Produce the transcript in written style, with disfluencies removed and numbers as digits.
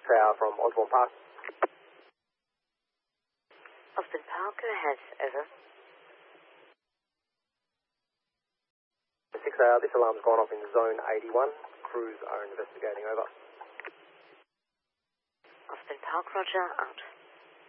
Tower from Osborne Park. Osborne Park, go ahead, over. 6 Hour, this alarm's gone off in zone 81. Crews are investigating, over. Osborne Park, roger, out.